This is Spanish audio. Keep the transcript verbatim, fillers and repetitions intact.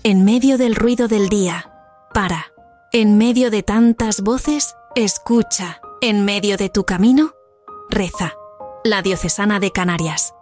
En medio del ruido del día, para. En medio de tantas voces, escucha. En medio de tu camino, reza. La Diocesana de Canarias.